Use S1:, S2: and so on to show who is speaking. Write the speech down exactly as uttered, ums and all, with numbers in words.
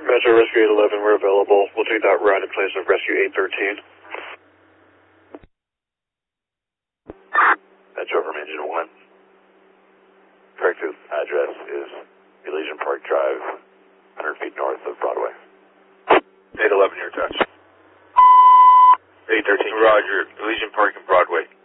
S1: Metro Rescue eight eleven, we're available. We'll take that run in place of Rescue eight thirteen.
S2: Metro from Engine one. Corrective address is Elysian Park Drive, one hundred feet north of Broadway.
S1: eight eleven, your touch.
S3: eight thirteen, Roger. Elysian Park and Broadway.